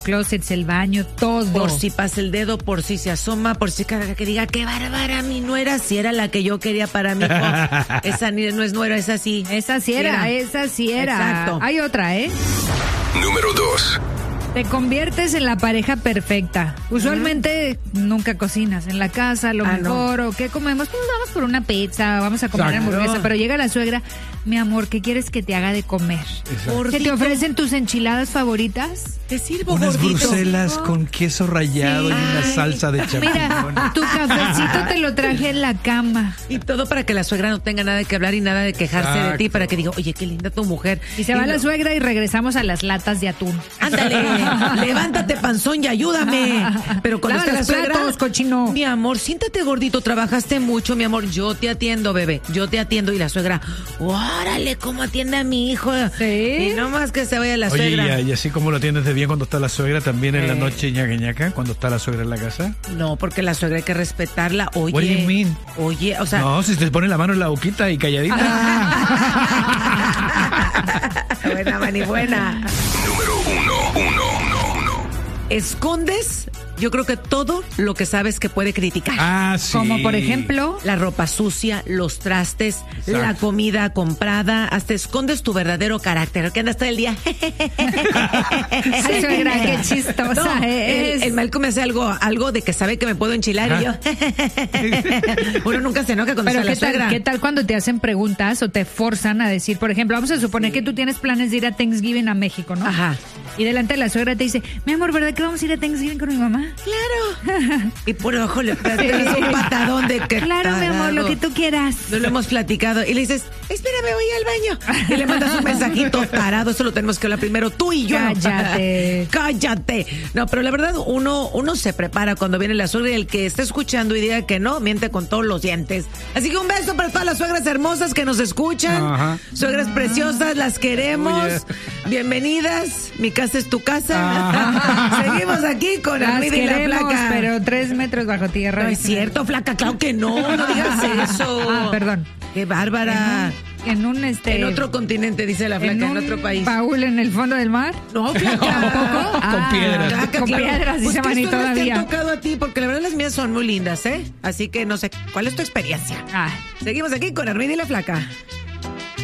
closets, el baño, todo. Por si pasa el dedo, por si se asoma, por si cada que diga, qué bárbara mi nuera, si era la que yo quería para mi hijo. Esa no es nuera, esa sí. Esa sí era. Exacto. Hay otra, ¿eh? Número 2. Te conviertes en la pareja perfecta. Usualmente nunca cocinas en la casa, lo mejor, no. o ¿qué comemos? Pues vamos por una pizza, vamos a comer Exacto. hamburguesa, pero llega la suegra, mi amor, ¿qué quieres que te haga de comer? Exacto. ¿Que te ofrecen tus enchiladas favoritas? Te sirvo Unas gordito. bruselas con queso rallado y una Ay. salsa de champiñón. Mira, tu cafecito te lo traje en la cama. Y todo para que la suegra no tenga nada de que hablar y nada de quejarse de ti, para que diga, oye, qué linda tu mujer. Y se va no- la suegra y regresamos a las latas de atún. Ándale, levántate, panzón, y ayúdame. Pero cuando Lava está la los suegra, platos, cochino. mi amor, siéntate gordito, trabajaste mucho, mi amor, yo te atiendo, bebé, yo te atiendo. Y la suegra, órale, cómo atiende a mi hijo. Sí. Y no más que se vaya la Oye, suegra. y así como lo atiendes de bien cuando está la suegra, también en la noche ñaca, cuando está la suegra en la casa. No, porque la suegra hay que respetarla. Oye, What do you mean? Oye, o sea, No, si te pone la mano en la boquita y calladita. buena, mani, buena. Número 1. Escondes, yo creo que todo lo que sabes que puede criticar. Ah, sí. Como por ejemplo, La ropa sucia, los trastes, Exacto. la comida comprada, hasta escondes tu verdadero carácter, que andas todo el día. ay, suegra, qué chistosa No, es. el Malcolm me hace algo de que sabe que me puedo enchilar y yo. Uno nunca se enoja cuando Pero está la ¿qué tal, suegra. ¿qué tal cuando te hacen preguntas o te forzan a decir, por ejemplo, vamos a suponer que tú tienes planes de ir a Thanksgiving a México, ¿no? Ajá. Y delante de la suegra te dice, mi amor, ¿verdad que vamos a ir a Thanksgiving con mi mamá? Claro. Y por ojo le das un patadón de que. Claro, mi amor, lo que tú quieras. No lo hemos platicado. Y le dices, espérame, voy al baño. Y le mandas un mensajito tarado. Eso lo tenemos que hablar primero tú y yo. Cállate. Cállate. No, pero la verdad, uno se prepara cuando viene la suegra, y el que esté escuchando y diga que no, miente con todos los dientes. Así que un beso para todas las suegras hermosas que nos escuchan. Ajá. Suegras preciosas, las queremos. Oye. Bienvenidas. Mi casa es tu casa. Ajá. Seguimos aquí con Las Armida y la queremos, Flaca. pero 3 metros bajo tierra. No es cierto, Flaca, claro que no. No digas eso. Ah, perdón. Qué bárbara. En un En otro continente, dice la Flaca, en otro país. baúl en el fondo del mar. No, Flaca. ¿Tampoco? Con piedras. Flaca, Con claro. piedras, Pues dice que Mani estos no te todavía. han tocado a ti, porque la verdad las mías son muy lindas, ¿eh? Así que no sé, ¿cuál es tu experiencia? Ah. Seguimos aquí con Armida y la Flaca.